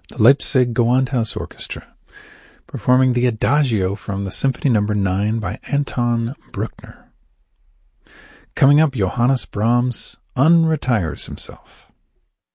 the Leipzig Gewandhaus Orchestra, performing the Adagio from the Symphony No. 9 by Anton Bruckner. Coming up, Johannes Brahms unretires himself.